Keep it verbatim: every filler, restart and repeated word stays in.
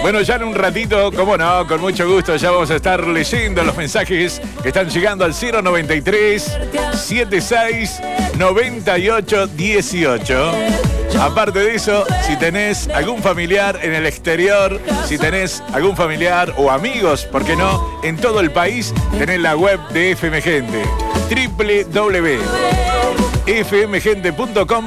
Bueno, ya en un ratito, cómo no, con mucho gusto, ya vamos a estar leyendo los mensajes que están llegando al cero noventa y tres, setenta y seis, noventa y ocho, dieciocho. Aparte de eso, si tenés algún familiar en el exterior, si tenés algún familiar o amigos, ¿por qué no? En todo el país, tenés la web de F M Gente, doble u doble u doble u punto f m gente punto com.